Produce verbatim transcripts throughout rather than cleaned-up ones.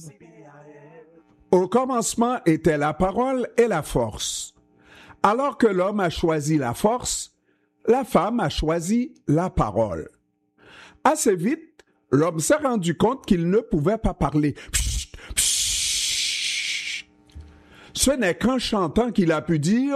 Au commencement était la parole et la force. Alors que l'homme a choisi la force, la femme a choisi la parole. Assez vite, l'homme s'est rendu compte qu'il ne pouvait pas parler. Psst, psst. Ce n'est qu'en chantant qu'il a pu dire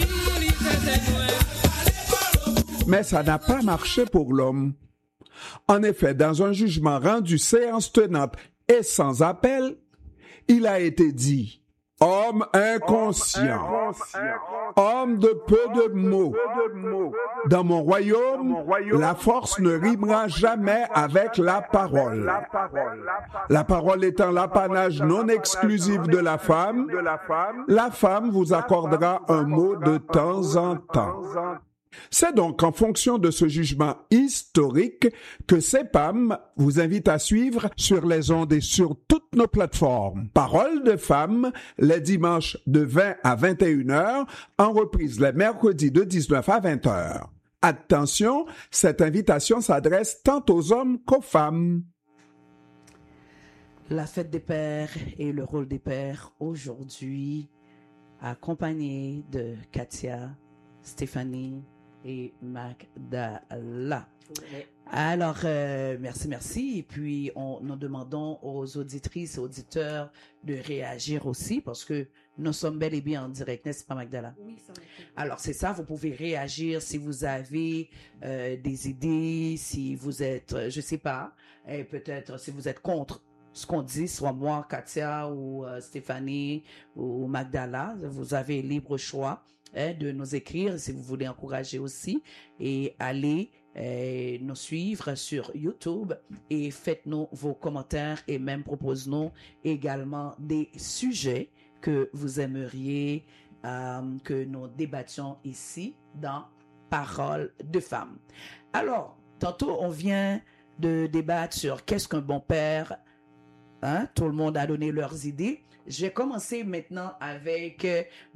« Mais ça n'a pas marché pour l'homme. » En effet, dans un jugement rendu séance tenante et sans appel, il a été dit « Homme inconscient, homme de peu de mots. Dans mon royaume, la force ne rimera jamais avec la parole. La parole étant l'apanage non exclusif de la femme, la femme vous accordera un mot de temps en temps. » C'est donc en fonction de ce jugement historique que C P A M vous invite à suivre sur les ondes et sur toutes nos plateformes. Parole de femme, les dimanches de vingt à vingt et une heures, en reprise les mercredis de dix-neuf à vingt heures. Attention, cette invitation s'adresse tant aux hommes qu'aux femmes. La fête des pères et le rôle des pères aujourd'hui, accompagné de Katia, Stéphanie et Magdala. Alors, euh, merci, merci. Et puis, on, nous demandons aux auditrices et auditeurs de réagir aussi parce que nous sommes bel et bien en direct, n'est-ce pas, Magdala? Oui, ça va. Alors, c'est ça, vous pouvez réagir si vous avez euh, des idées, si vous êtes, je sais pas, et peut-être si vous êtes contre ce qu'on dit, soit moi, Katia ou euh, Stéphanie ou Magdala, vous avez libre choix hein, de nous écrire si vous voulez encourager aussi et allez euh, nous suivre sur YouTube et faites-nous vos commentaires et même propose-nous également des sujets que vous aimeriez euh, que nous débattions ici dans Parole de femmes. Alors, tantôt on vient de débattre sur qu'est-ce qu'un bon père. Hein? Tout le monde a donné leurs idées. Je vais commencer maintenant avec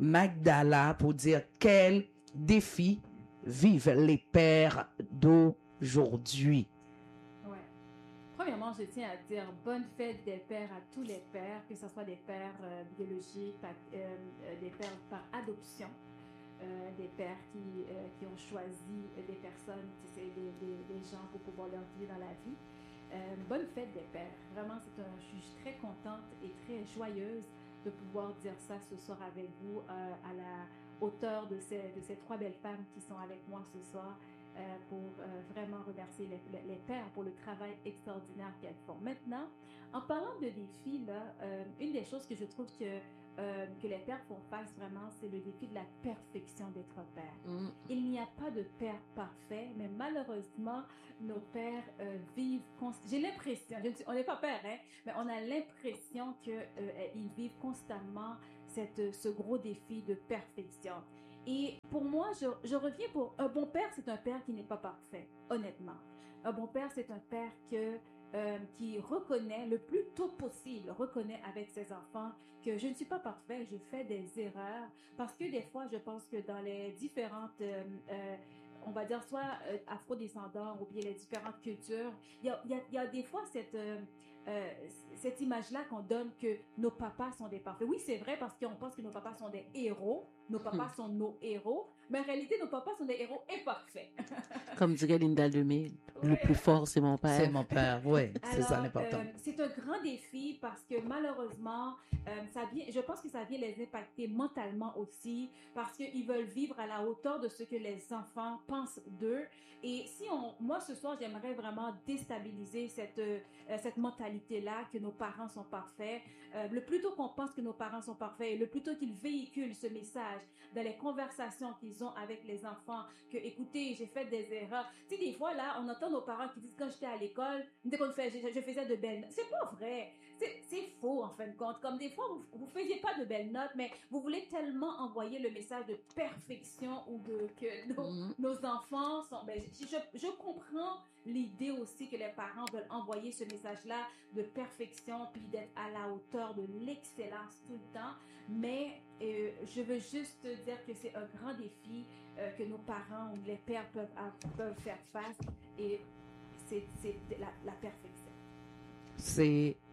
Magdala pour dire quels défis vivent les pères d'aujourd'hui. Ouais. Premièrement, je tiens à dire bonne fête des pères à tous les pères, que ce soit des pères euh, biologiques, par, euh, euh, des pères par adoption, euh, des pères qui, euh, qui ont choisi des personnes, des, des, des gens pour pouvoir leur guider dans la vie. Euh, bonne fête des pères. Vraiment, c'est un, je suis très contente et très joyeuse de pouvoir dire ça ce soir avec vous euh, à la hauteur de ces, de ces trois belles femmes qui sont avec moi ce soir euh, pour euh, vraiment remercier les, les, les pères pour le travail extraordinaire qu'elles font. Maintenant, en parlant de défis, là, euh, une des choses que je trouve que Euh, que les pères font face vraiment, c'est le défi de la perfection d'être père. Mm. Il n'y a pas de père parfait, mais malheureusement, nos pères euh, vivent... Const... J'ai l'impression, je, on n'est pas père, hein, mais on a l'impression qu'ils euh, vivent constamment cette, ce gros défi de perfection. Et pour moi, je, je reviens pour... Un bon père, c'est un père qui n'est pas parfait, honnêtement. Un bon père, c'est un père que... Euh, qui reconnaît le plus tôt possible, reconnaît avec ses enfants que je ne suis pas parfait, je fais des erreurs, parce que des fois, je pense que dans les différentes, euh, euh, on va dire soit euh, afro-descendants ou bien les différentes cultures, il y a, il y a, il y a des fois cette, euh, euh, cette image-là qu'on donne que nos papas sont des parfaits. Oui, c'est vrai, parce qu'on pense que nos papas sont des héros, nos papas hmm. sont nos héros, mais en réalité, nos papas sont des héros imparfaits. Comme dirait Linda Lemay, le plus fort, c'est mon père. C'est mon père, oui, c'est ça l'important. Euh, c'est un grand défi parce que malheureusement, euh, ça vient, je pense que ça vient les impacter mentalement aussi parce qu'ils veulent vivre à la hauteur de ce que les enfants pensent d'eux. Et si on, moi ce soir, j'aimerais vraiment déstabiliser cette, euh, cette mentalité-là que nos parents sont parfaits. Euh, le plus tôt qu'on pense que nos parents sont parfaits et le plus tôt qu'ils véhiculent ce message dans les conversations qu'ils ont avec les enfants, que écoutez, j'ai fait des erreurs. Tu sais, des fois là, on entend nos parents qui disent quand j'étais à l'école, dès qu'on fait, je, je faisais de belles notes. C'est pas vrai. C'est, c'est faux en fin de compte. Comme des fois, vous, vous faisiez pas de belles notes, mais vous voulez tellement envoyer le message de perfection ou de que nos, mm. nos enfants sont. Ben, je, je, je comprends l'idée aussi que les parents veulent envoyer ce message-là de perfection puis d'être à la hauteur de l'excellence tout le temps. Mais euh, je veux juste dire que c'est un grand défi euh, que nos parents ou les pères peuvent, peuvent faire face et c'est, c'est la, la perfection. C'est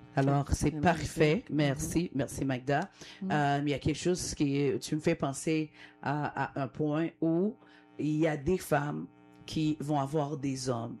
Alors, c'est C'est parfait. magnifique. Merci. Merci, Magda. Mhm. Euh, il y a quelque chose qui... Tu me fais penser à, à un point où il y a des femmes qui vont avoir des hommes.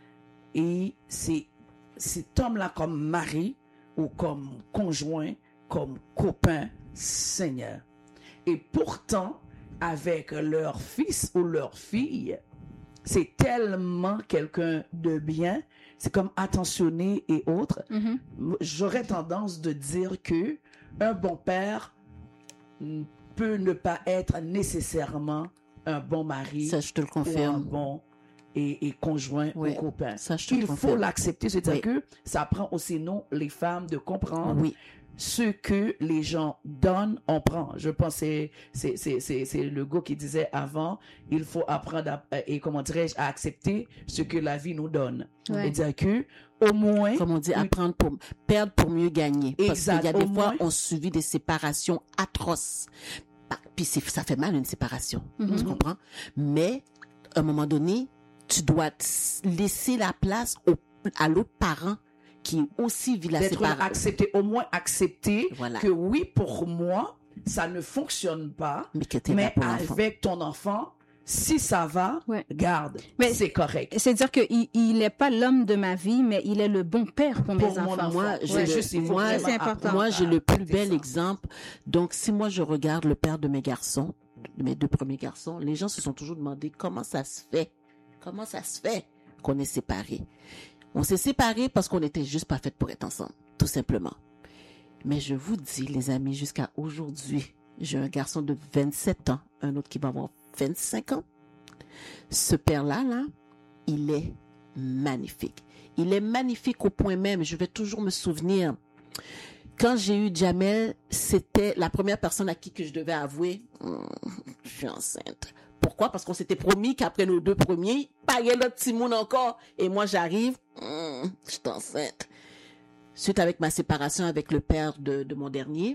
Et c'est cet homme-là comme mari ou comme conjoint, comme copain, Seigneur. Et pourtant, avec leur fils ou leur fille, c'est tellement quelqu'un de bien, c'est comme attentionné et autres. Mhm. J'aurais tendance de dire que un bon père mm, peut ne pas être nécessairement un bon mari Ça, je te le ou un confirme. bon et, et conjoint Oui. ou copain. Ça, je te le Il faut confirme. l'accepter, c'est-à-dire Oui. que ça prend aussi, nous, les femmes, de comprendre Oui, ce que les gens donnent, on prend. Je pense que c'est, c'est, c'est, c'est, c'est le gars qui disait avant, il faut apprendre à, et comment dirais-je, à accepter ce que la vie nous donne. Ouais. Et dire que, au moins, comme on dit, une- apprendre pour perdre pour mieux gagner. Parce Exact. qu'il y a Au des fois, moins- on subit des séparations atroces. Bah, Puis c'est- ça fait mal une séparation, Mhm. tu comprends? Mais à un moment donné, tu dois t- laisser la place au, à l'autre parent qui aussi vit la d'être séparation. accepté, au moins accepter Voilà. que oui, pour moi, ça ne fonctionne pas, Mais que t'es là mais pour l'enfant. avec ton enfant, si ça va, Ouais. garde, Mais- c'est correct. C'est-à-dire qu'il il n'est pas l'homme de ma vie, mais il est le bon père pour, Pour mes mon enfants. enfant. Moi, Ouais, j'ai le- juste, il faut moi, vraiment c'est important. apprendre Moi, à j'ai le plus accepter bel ça. exemple. Donc, si moi, je regarde le père de mes garçons, de mes deux premiers garçons, les gens se sont toujours demandé comment ça se fait, comment ça se fait qu'on est séparés. On s'est séparés parce qu'on n'était juste pas fait pour être ensemble, tout simplement. Mais je vous dis, les amis, jusqu'à aujourd'hui, j'ai un garçon de vingt-sept ans, un autre qui va avoir vingt-cinq ans. Ce père-là, là, il est magnifique. Il est magnifique au point même, je vais toujours me souvenir, quand j'ai eu Jamel, c'était la première personne à qui que je devais avouer, Hum, je suis enceinte. Pourquoi? Parce qu'on s'était promis qu'après nos deux premiers, pas y a l'autre petit monde encore. Et moi, j'arrive, Hum, je suis enceinte. Suite avec ma séparation avec le père de, de mon dernier,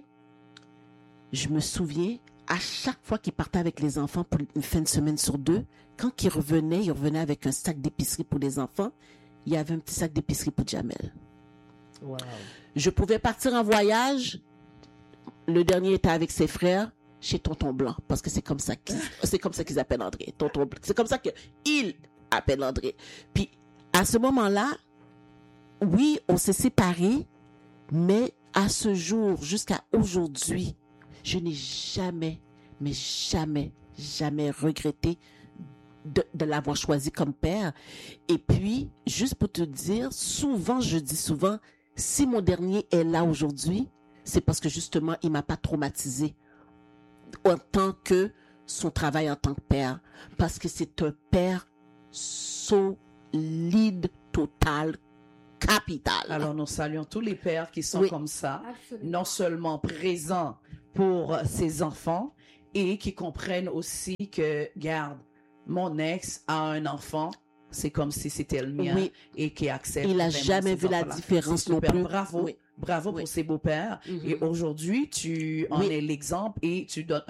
je me souviens, à chaque fois qu'il partait avec les enfants pour une fin de semaine sur deux, quand il revenait, il revenait avec un sac d'épicerie pour les enfants. Il y avait un petit sac d'épicerie pour Jamel. Wow. Je pouvais partir en voyage. Le dernier était avec ses frères chez Tonton Blanc, parce que c'est comme ça qu'ils, c'est comme ça qu'ils appellent André. Tonton Blanc. C'est comme ça qu'ils appellent André. Puis, à ce moment-là, oui, on s'est séparés, mais à ce jour, jusqu'à aujourd'hui, je n'ai jamais, mais jamais, jamais regretté de, de l'avoir choisi comme père. Et puis, juste pour te dire, souvent, je dis souvent, si mon dernier est là aujourd'hui, c'est parce que justement, il m'a pas traumatisé en tant que son travail en tant que père. Parce que c'est un père solide, total, capital. Alors, nous saluons tous les pères qui sont Oui. comme ça, Absolument. non seulement présents pour ses enfants et qui comprennent aussi que, garde, mon ex a un enfant, c'est comme si c'était le mien Oui. et qui accepte. Il a vraiment jamais ces vu la enfants-là. différence C'est non super. plus. Bravo. Oui. Bravo Oui. pour ces beaux-pères. Mhm. Et aujourd'hui, tu en Oui. es l'exemple et tu donnes